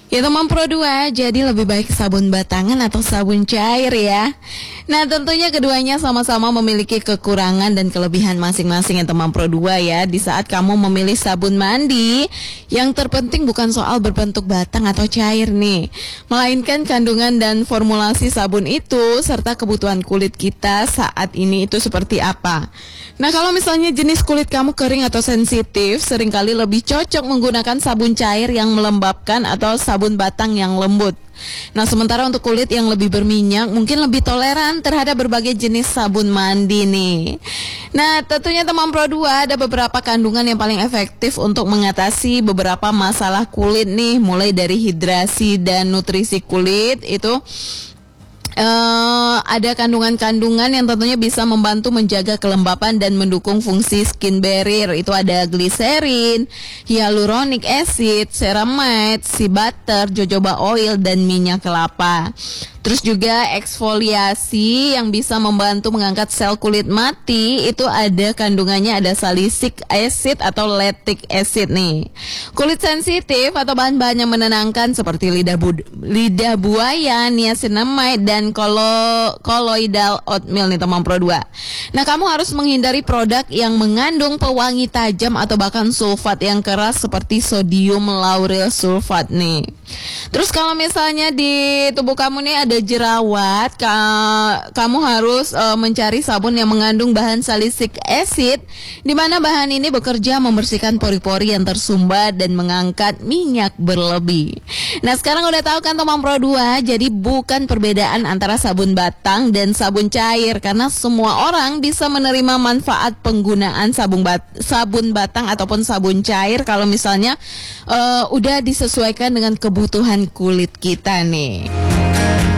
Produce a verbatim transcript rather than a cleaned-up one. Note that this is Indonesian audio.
Ya teman Pro dua, jadi lebih baik sabun batangan atau sabun cair ya. Nah tentunya keduanya sama-sama memiliki kekurangan dan kelebihan masing-masing ya teman Pro dua ya. Di saat kamu memilih sabun mandi, yang terpenting bukan soal berbentuk batang atau cair nih, melainkan kandungan dan formulasi sabun itu serta kebutuhan kulit kita saat ini itu seperti apa. Nah kalau misalnya jenis kulit kamu kering atau sensitif, seringkali lebih cocok menggunakan sabun cair yang melembabkan atau sabun batang yang lembut. Nah sementara untuk kulit yang lebih berminyak mungkin lebih toleran terhadap berbagai jenis sabun mandi nih. Nah tentunya teman Pro dua ada beberapa kandungan yang paling efektif untuk mengatasi beberapa masalah kulit nih, mulai dari hidrasi dan nutrisi kulit itu Uh, ada kandungan-kandungan yang tentunya bisa membantu menjaga kelembapan dan mendukung fungsi skin barrier. Itu ada glycerin, hyaluronic acid, ceramide, sea butter, jojoba oil, dan minyak kelapa. Terus juga eksfoliasi yang bisa membantu mengangkat sel kulit mati. Itu ada kandungannya ada salicylic acid atau lactic acid nih. Kulit sensitif atau bahan-bahan yang menenangkan seperti lidah, bu- lidah buaya, niacinamide, dan kolo- colloidal oatmeal nih teman Pro dua. Nah kamu harus menghindari produk yang mengandung pewangi tajam atau bahkan sulfat yang keras seperti sodium lauryl sulfat nih. Terus kalau misalnya di tubuh kamu nih ada jerawat, ka- kamu harus uh, mencari sabun yang mengandung bahan salicylic acid, di mana bahan ini bekerja membersihkan pori-pori yang tersumbat dan mengangkat minyak berlebih. Nah sekarang udah tahu kan teman Pro dua, jadi bukan perbedaan antara sabun batang dan sabun cair, karena semua orang bisa menerima manfaat penggunaan sabun bat sabun batang ataupun sabun cair kalau misalnya uh, udah disesuaikan dengan kebutuhan kulit kita nih.